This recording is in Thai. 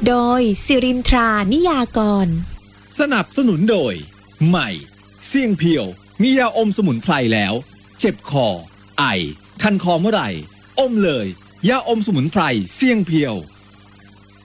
โดยสิรินทรานิยากรสนับสนุนโดยใหม่เสี่ยงเพียวมียาอมสมุนไพรแล้วเจ็บคอไอคันคอเมื่อไหร่อมเลยยาอมสมุนไพรเสี่ยงเพียว